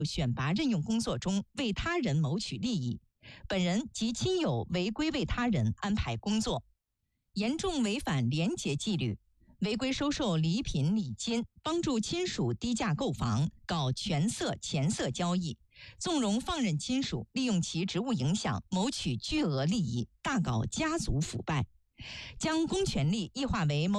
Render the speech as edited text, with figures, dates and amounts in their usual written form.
选拔任用工作中为他人谋取利益，本人及亲友违规为他人安排工作，严重违反廉洁纪律，违规收受礼品礼金，帮助亲属低价购房，搞权色钱色交易，纵容放任亲属利用其职务影响谋取巨额利益，大搞家族腐败，将公权力异化为谋